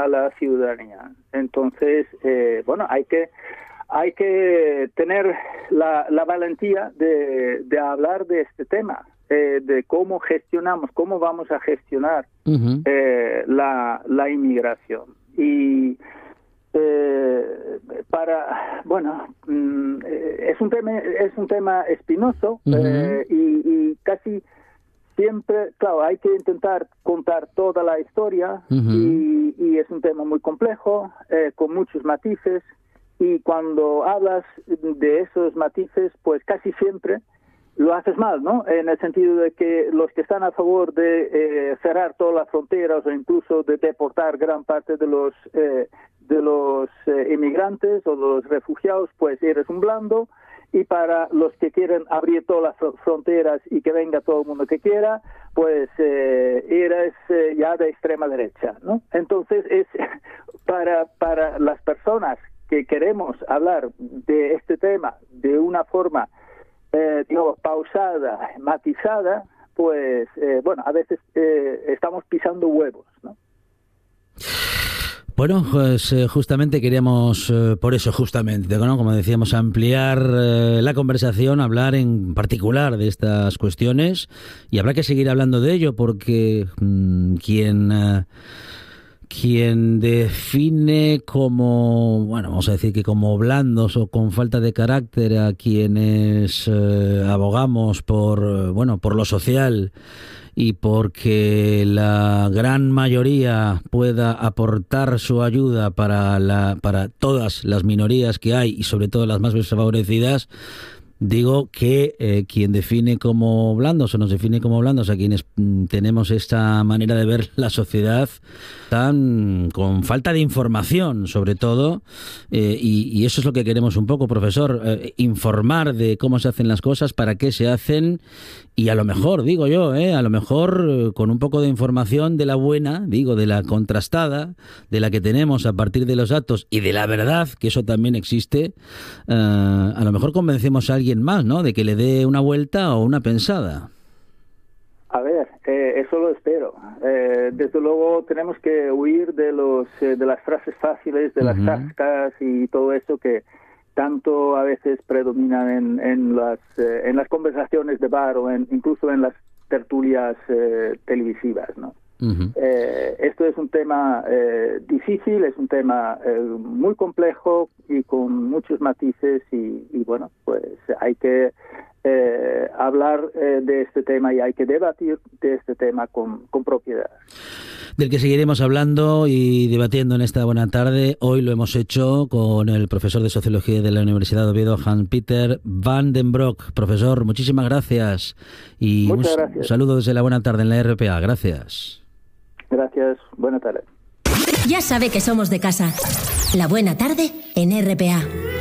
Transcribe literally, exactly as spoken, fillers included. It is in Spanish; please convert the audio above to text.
a la ciudadanía. Entonces, eh, bueno, hay que hay que tener la, la valentía de, de hablar de este tema, eh, de cómo gestionamos, cómo vamos a gestionar uh-huh. eh, la, la inmigración. Y eh, para, bueno, mm, es un tema es un tema espinoso uh-huh. eh, y, y casi siempre, claro, hay que intentar contar toda la historia uh-huh. y, y es un tema muy complejo, eh, con muchos matices. Y cuando hablas de esos matices, pues casi siempre lo haces mal, ¿no? En el sentido de que los que están a favor de eh, cerrar todas las fronteras o incluso de deportar gran parte de los eh, de los eh, inmigrantes o de los refugiados, pues eres un blando. Y para los que quieren abrir todas las fronteras y que venga todo el mundo que quiera, pues eh, eres eh, ya de extrema derecha, ¿no? Entonces es para para las personas que queremos hablar de este tema de una forma, eh, digamos, pausada, matizada, pues, eh, bueno, a veces eh, estamos pisando huevos, ¿no? Bueno, pues eh, justamente queríamos, eh, por eso justamente, ¿no? Como decíamos, ampliar eh, la conversación, hablar en particular de estas cuestiones, y habrá que seguir hablando de ello porque mmm, quien... Eh, Quien define como, bueno, vamos a decir que como blandos o con falta de carácter a quienes eh, abogamos por, bueno, por lo social y porque la gran mayoría pueda aportar su ayuda para la, para todas las minorías que hay y sobre todo las más desfavorecidas, digo que eh, quien define como blandos o nos define como blandos a quienes mm, tenemos esta manera de ver la sociedad tan con falta de información, sobre todo, eh, y, y eso es lo que queremos un poco, profesor, eh, informar de cómo se hacen las cosas, para qué se hacen, y a lo mejor, digo yo, eh, a lo mejor eh, con un poco de información de la buena, digo, de la contrastada, de la que tenemos a partir de los datos y de la verdad, que eso también existe, eh, a lo mejor convencemos a alguien más, ¿no?, de que le dé una vuelta o una pensada. A ver, eh, eso lo espero. Eh, desde luego tenemos que huir de los eh, de las frases fáciles, de las tascas y todo eso que tanto a veces predominan en, en las eh, en las conversaciones de bar o en, incluso en las tertulias eh, televisivas, ¿no? Uh-huh. Eh, esto es un tema eh, difícil, es un tema eh, muy complejo y con muchos matices y, y bueno, pues hay que eh, hablar eh, de este tema y hay que debatir de este tema con, con propiedad. Del que seguiremos hablando y debatiendo en esta buena tarde. Hoy lo hemos hecho con el profesor de Sociología de la Universidad de Oviedo, Hans-Peter van den Broek. Profesor, muchísimas gracias y Muchas un gracias. saludo desde la buena tarde en la R P A. Gracias. Gracias, buena tarde. Ya sabe que somos de casa. La buena tarde en R P A.